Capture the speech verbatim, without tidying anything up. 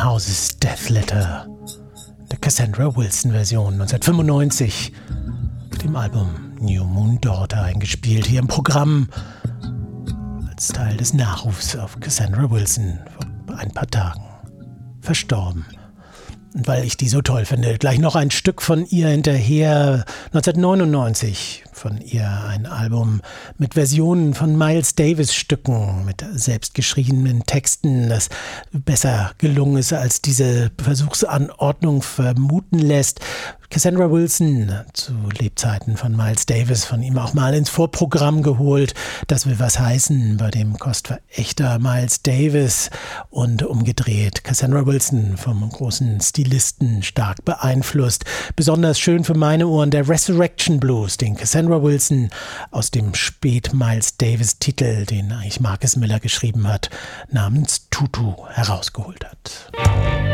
Houses Death Letter, der Cassandra Wilson-Version neunzehnhundertfünfundneunzig, auf dem Album New Moon Daughter eingespielt, hier im Programm als Teil des Nachrufs auf Cassandra Wilson vor ein paar Tagen verstorben. Und weil ich die so toll finde, gleich noch ein Stück von ihr hinterher. neunzehnhundertneunundneunzig von ihr ein Album mit Versionen von Miles Davis Stücken, mit selbstgeschriebenen Texten, das besser gelungen ist, als diese Versuchsanordnung vermuten lässt. Cassandra Wilson, zu Lebzeiten von Miles Davis, von ihm auch mal ins Vorprogramm geholt. Das will was heißen, bei dem Kostverächter Miles Davis und umgedreht. Cassandra Wilson vom großen Stilisten stark beeinflusst. Besonders schön für meine Ohren der Resurrection Blues, den Cassandra Wilson aus dem Spät-Miles Davis-Titel, den eigentlich Marcus Miller geschrieben hat, namens Tutu herausgeholt hat.